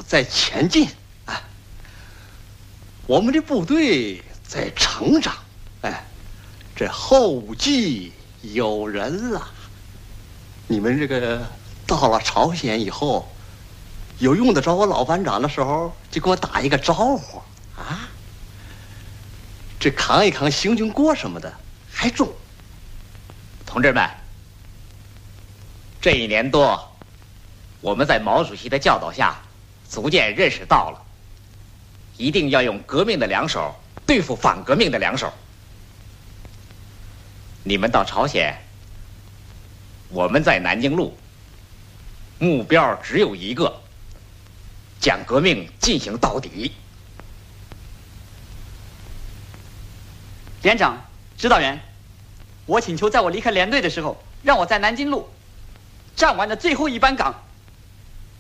在前进，啊，我们的部队在成长，哎，这后继有人了。你们这个到了朝鲜以后，有用得着我老班长的时候，就给我打一个招呼啊。这扛一扛行军锅什么的还重。 同志们，这1年多，我们在毛主席的教导下，逐渐认识到了，一定要用革命的两手对付反革命的两手。你们到朝鲜，我们在南京路，目标只有一个，将革命进行到底。 连长、指导员，我请求在我离开连队的时候，让我在南京路站完的最后一班岗